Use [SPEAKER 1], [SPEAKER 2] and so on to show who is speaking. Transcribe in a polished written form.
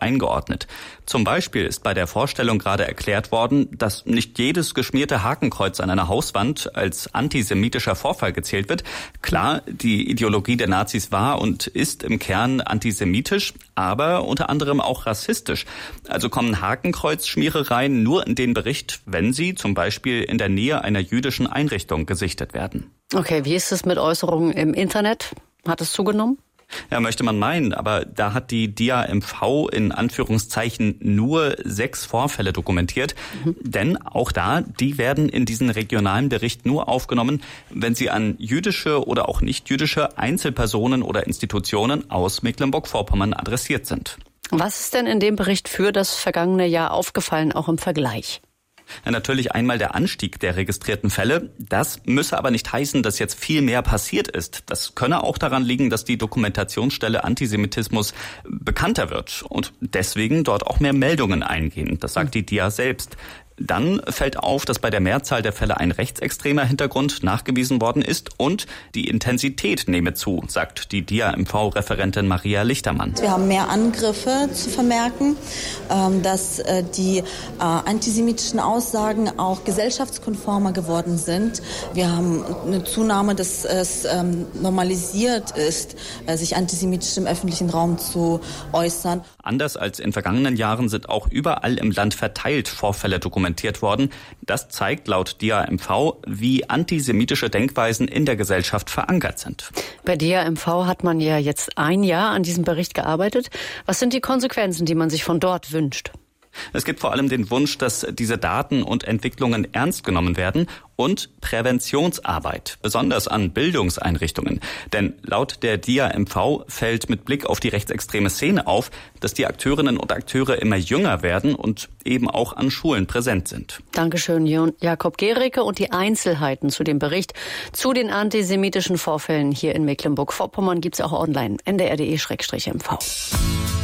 [SPEAKER 1] eingeordnet. Zum Beispiel ist bei der Vorstellung gerade erklärt worden, dass nicht jedes geschmierte Hakenkreuz an einer Hauswand als antisemitischer Vorfall gezählt wird. Klar, die Ideologie der Nazis war und ist im Kern antisemitisch, aber unter anderem auch rassistisch. Also kommen Hakenkreuzschmierereien nur in den Bericht, wenn sie zum Beispiel in der Nähe einer jüdischen Einrichtung gesichtet werden.
[SPEAKER 2] Okay, wie ist es mit Äußerungen im Internet? Hat es zugenommen?
[SPEAKER 1] Ja, möchte man meinen, aber da hat die DIA-MV in Anführungszeichen nur 6 Vorfälle dokumentiert. Denn auch die werden in diesen regionalen Bericht nur aufgenommen, wenn sie an jüdische oder auch nicht jüdische Einzelpersonen oder Institutionen aus Mecklenburg-Vorpommern adressiert sind.
[SPEAKER 2] Was ist denn in dem Bericht für das vergangene Jahr aufgefallen, auch im Vergleich?
[SPEAKER 1] Ja, natürlich einmal der Anstieg der registrierten Fälle. Das müsse aber nicht heißen, dass jetzt viel mehr passiert ist. Das könne auch daran liegen, dass die Dokumentationsstelle Antisemitismus bekannter wird und deswegen dort auch mehr Meldungen eingehen. Das sagt die DIA selbst. Dann fällt auf, dass bei der Mehrzahl der Fälle ein rechtsextremer Hintergrund nachgewiesen worden ist und die Intensität nehme zu, sagt die DIA-MV-Referentin Maria Lichtermann.
[SPEAKER 3] Wir haben mehr Angriffe zu vermerken, dass die antisemitischen Aussagen auch gesellschaftskonformer geworden sind. Wir haben eine Zunahme, dass es normalisiert ist, sich antisemitisch im öffentlichen Raum zu äußern.
[SPEAKER 1] Anders als in vergangenen Jahren sind auch überall im Land verteilt Vorfälle dokumentiert worden. Das zeigt laut DIA-MV, wie antisemitische Denkweisen in der Gesellschaft verankert sind.
[SPEAKER 2] Bei DIA-MV hat man ja jetzt ein Jahr an diesem Bericht gearbeitet. Was sind die Konsequenzen, die man sich von dort wünscht?
[SPEAKER 1] Es gibt vor allem den Wunsch, dass diese Daten und Entwicklungen ernst genommen werden und Präventionsarbeit, besonders an Bildungseinrichtungen. Denn laut der DIA-MV fällt mit Blick auf die rechtsextreme Szene auf, dass die Akteurinnen und Akteure immer jünger werden und eben auch an Schulen präsent sind.
[SPEAKER 2] Dankeschön, Jakob Gericke. Und die Einzelheiten zu dem Bericht zu den antisemitischen Vorfällen hier in Mecklenburg-Vorpommern gibt's auch online, ndr.de/mv.